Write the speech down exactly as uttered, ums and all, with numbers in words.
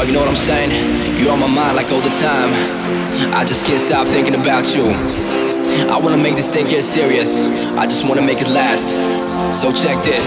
you know what I'm saying? You're on my mind like all the time. I just can't stop thinking about you. I wanna make this thing here serious. I just wanna make it last. So check this.